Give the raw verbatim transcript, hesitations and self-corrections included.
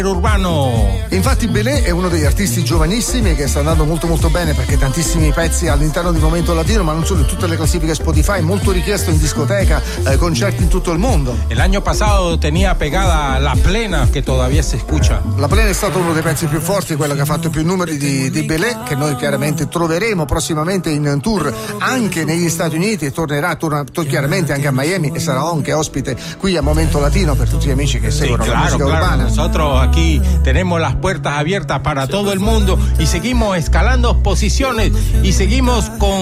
urbano. Infatti Belé è uno degli artisti giovanissimi che sta andando molto molto bene, perché tantissimi pezzi all'interno di Momento Latino, ma non solo, in tutte le classifiche Spotify, molto richiesto in discoteca, eh, concerti in tutto il mondo. El año pasado tenía pegada La Plena, che todavía se escucha. La Plena è stato uno dei pezzi più forti, quello che ha fatto più numeri di, di Belé, che noi chiaramente troveremo prossimamente in tour anche negli Stati Uniti, e tornerà, torna chiaramente anche a Miami, e sarà anche ospite qui a Momento Latino per tutti gli amici che seguono Sí, la claro, musica claro. urbana. Nosotros aquí tenemos las puertas abiertas para todo el mundo y seguimos escalando posiciones y seguimos con